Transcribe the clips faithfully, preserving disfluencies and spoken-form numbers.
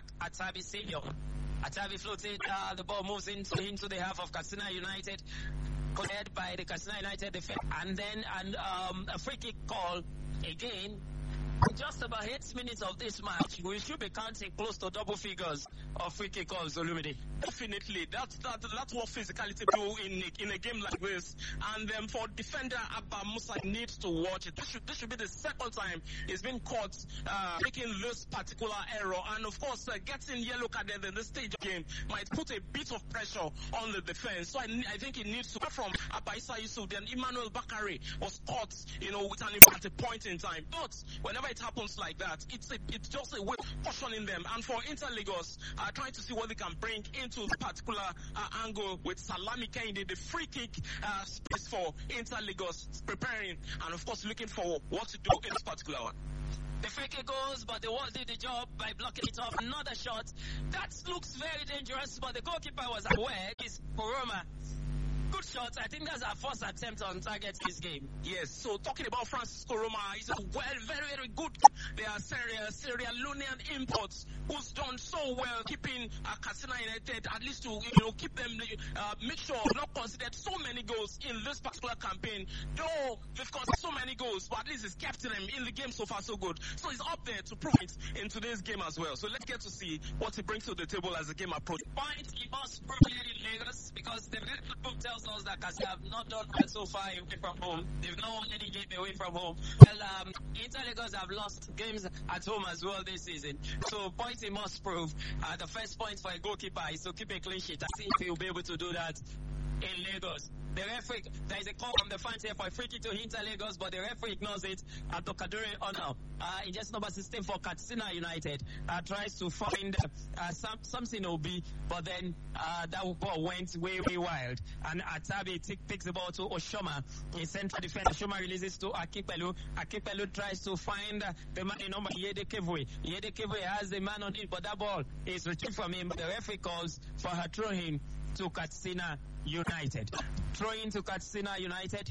attack Atabi Senior. Atabi floated, uh, the ball moves into, into the half of Katsina United, cleared by the Katsina United defense, and then and um, a free kick call again. Just about eight minutes of this match, we should be counting close to double figures of free kick calls, Olumide. Definitely, that's that, that's what physicality do in in a game like this. And um, for defender Abba Musa needs to watch it. This should this should be the second time he's been caught uh, making this particular error. And of course, uh, getting yellow carded in this stage of game might put a bit of pressure on the defense. So I, I think he needs to go from Abba Issa Yusuf. Then Emmanuel Bakari was caught, you know, with an at a point in time. But whenever it happens like that, it's a, it's just a way of cautioning them. And for Inter Lagos, uh, trying to see what they can bring into the particular uh, angle with Salami Kehinde, the free kick uh, space for Inter Lagos, preparing and of course looking for what to do in this particular one. The free kick goes, but they won't do the job by blocking it off. Another shot that looks very dangerous, but the goalkeeper was aware. It's Koroma. Good shot. I think that's our first attempt on target this game. Yes, so talking about Francisco Roma, he's a well, very, very good. They are Sierra, Sierra Leonean imports who's done so well keeping uh, Katsina United, at least to you know keep them, uh, make sure not considered so many goals in this particular campaign. Though they've got so many goals, but at least it's kept them in the game so far so good. So he's up there to prove it in today's game as well. So let's get to see what he brings to the table as the game approaches. Point he must prove it in Lagos because the very tells us that Katsina have not done well so far away from home. They've not won any game away from home. Well, um, Inter Lagos have lost games at home as well this season. So points he must prove. Uh, the first point for a goalkeeper is to keep a clean sheet. I see if he'll be able to do that in Lagos. The referee, there is a call from the fans here for a free kick to Inter Lagos, but the referee ignores it. At Kaduri Honor, uh, in just number sixteen for Katsina United, uh, tries to find uh, some, something Obi, but then uh, that ball went way, way wild. And Atabi t- takes the ball to Oshoma, in central defense. Oshoma releases to Akipelu. Akipelu tries to find uh, the man in number Yede Kevwe. Yede Kevwe has the man on it, but that ball is retrieved from him. The referee calls for her throw-in to Katsina United. Throwing to Katsina United.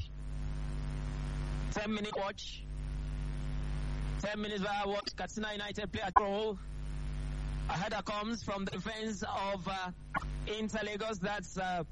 ten minute watch. ten minutes via watch. Katsina United play a throw. A header comes from the defense of uh, Inter Lagos. That's uh,